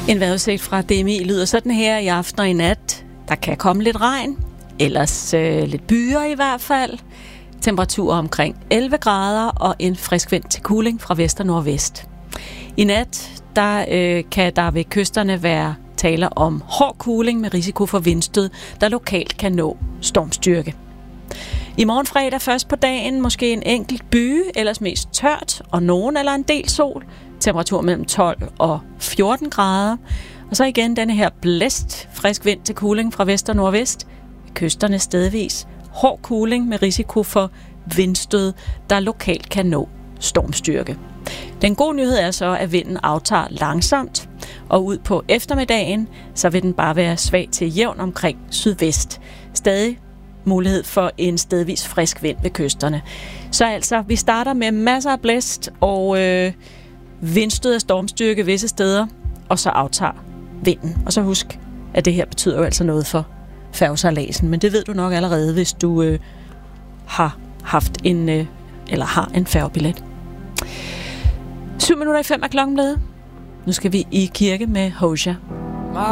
En vejrudsigt fra DMI lyder sådan her i aften og i nat. Der kan komme lidt regn, ellers lidt byer i hvert fald. Temperaturer omkring 11 grader og en frisk vind til kuling fra vest og nordvest. I nat kan der ved kysterne være taler om hård kuling med risiko for vindstød, der lokalt kan nå stormstyrke. I morgen fredag først på dagen måske en enkelt byge, ellers mest tørt og nogen eller en del sol. Temperatur mellem 12 og 14 grader. Og så igen denne her blæst, frisk vind til kuling fra vest og nordvest. Kysterne stedvis hård kuling med risiko for vindstød, der lokalt kan nå stormstyrke. Den gode nyhed er så, at vinden aftager langsomt, og ud på eftermiddagen, så vil den bare være svag til jævn omkring sydvest. Stadig mulighed for en stedvis frisk vind ved kysterne. Så altså, vi starter med masser af blæst og vindstød af stormstyrke visse steder, og så aftager vinden. Og så husk, at det her betyder jo altså noget for færgesejladsen, men det ved du nok allerede, hvis du har haft en eller har en færgebillet. 7 minutter i 5 er klokken blevet. Nu skal vi i kirke med Hosea.